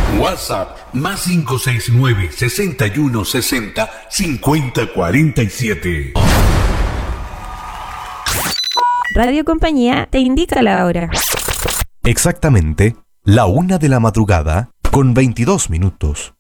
WhatsApp más 569 61 60 50 47. Radio Compañía te indica la hora. Exactamente, la 1 de la madrugada con 22 minutos.